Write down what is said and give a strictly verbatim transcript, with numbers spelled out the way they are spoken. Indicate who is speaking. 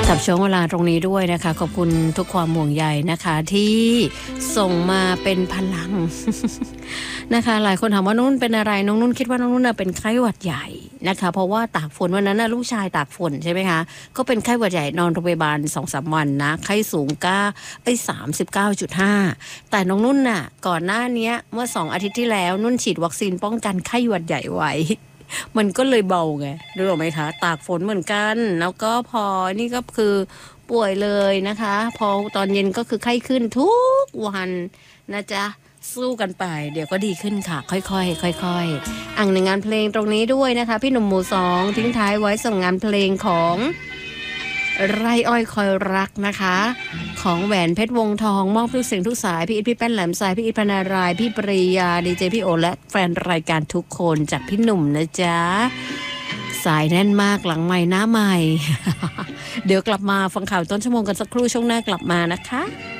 Speaker 1: กับช่วงเวลาตรงนี้ด้วยนะคะขอบคุณทุกความห่วงใยนะคะที่ส่งมาเป็นพลัง นะคะหลายคนถามว่าน้องนุ่นเป็นอะไรน้องนุ่นคิดว่าน้องนุ่นเป็นไข้หวัดใหญ่นะคะเพราะว่าตากฝนวันนั้นนะลูกชายตากฝนใช่ไหมคะก็เป็นไข้หวัดใหญ่นอนโรงพยาบาล สองสาม วันนะไข้สูงก้าไอ้สามสิบเก้าจุดห้า แต่น้องนุ่นน่ะก่อนหน้านี้เมื่อสองอาทิตย์ที่แล้วนุ่นฉีดวัคซีนป้องกันไข้หวัดใหญ่ไว้มันก็เลยเบาไงรู้หรือไหมคะตากฝนเหมือนกันแล้วก็พอนี่ก็คือป่วยเลยนะคะพอตอนเย็นก็คือไข้ขึ้นทุกวันนะจ๊ะสู้กันไปเดี๋ยวก็ดีขึ้นค่ะค่อยๆค่อยๆอ่างในงานเพลงตรงนี้ด้วยนะคะพี่หนุ่มหมู่สองทิ้งท้ายไว้ส่งงานเพลงของไร่อ้อยคอยรักนะคะของแหวนเพชรวงทองมอบทุกเสียงทุกสายพี่อิทพี่แป้นแหลมทรายพี่อิทพนารายพี่ปรียาดีเจพี่โอและแฟนรายการทุกคนจากพี่หนุ่มนะจ๊ะสายแน่นมากหลังใหม่หน้าใหม่ เดี๋ยวกลับมาฟังข่าวต้นชั่วโมงกันสักครู่ช่วงหน้ากลับมานะคะ